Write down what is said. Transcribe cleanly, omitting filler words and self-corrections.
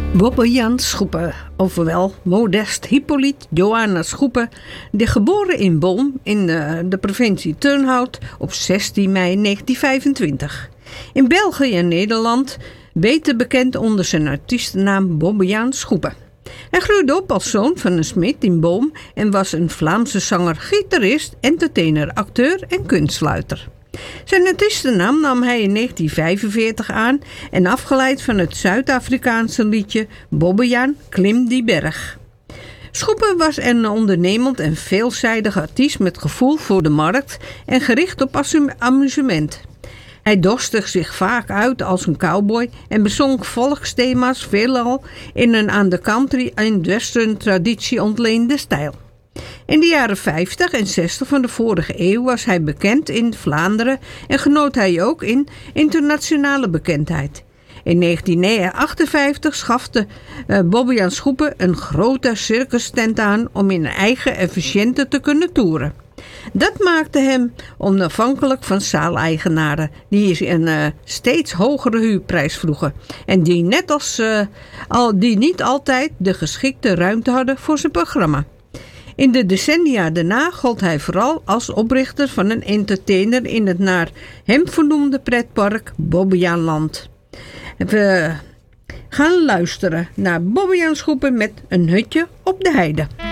Bobbejaan Schoepen, ofwel Modest Hippolyte Johanna Schoepen, geboren in Boom in de provincie Turnhout op 16 mei 1925. In België en Nederland beter bekend onder zijn artiestennaam Bobbejaan Schoepen. Hij groeide op als zoon van een smid in Boom en was een Vlaamse zanger, gitarist, entertainer, acteur en kunstsluiter. Zijn artiestennaam nam hij in 1945 aan en afgeleid van het Zuid-Afrikaanse liedje Bobbejaan, klim die berg. Schoepen was een ondernemend en veelzijdig artiest met gevoel voor de markt en gericht op amusement. Hij doste zich vaak uit als een cowboy en bezong volksthema's veelal in een aan de country en western traditie ontleende stijl. In de jaren 50 en 60 van de vorige eeuw was hij bekend in Vlaanderen en genoot hij ook in internationale bekendheid. In 1958 schafte Bobbejaan Schoepen een grote circustent aan om in eigen efficiënte te kunnen toeren. Dat maakte hem onafhankelijk van zaaleigenaren die een steeds hogere huurprijs vroegen en die niet altijd de geschikte ruimte hadden voor zijn programma. In de decennia daarna gold hij vooral als oprichter van een entertainer in het naar hem vernoemde pretpark Bobbejaanland. We gaan luisteren naar Bobbejaan Schoepen met Een hutje op de heide.